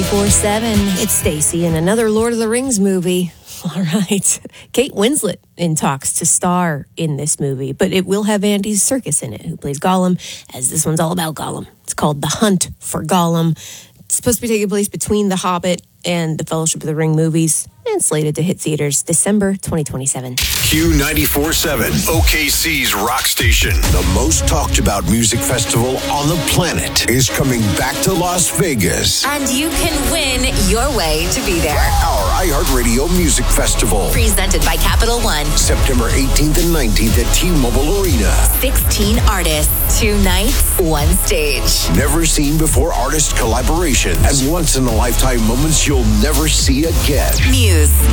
94.7. It's Stacy in another Lord of the Rings movie. All right. Kate Winslet in talks to star in this movie, but it will have Andy Serkis in it, who plays Gollum, as this one's all about Gollum. It's called The Hunt for Gollum. It's supposed to be taking place between The Hobbit and the Fellowship of the Ring movies, and slated to hit theaters December 2027. Q94.7, OKC's rock station. The most talked about music festival on the planet is coming back to Las Vegas. And you can win your way to be there. Our iHeartRadio Music Festival. Presented by Capital One. September 18th and 19th at T-Mobile Arena. 16 artists, 2 nights, 1 stage. Never seen before artist collaborations and once-in-a-lifetime moments you'll never see again. Muse.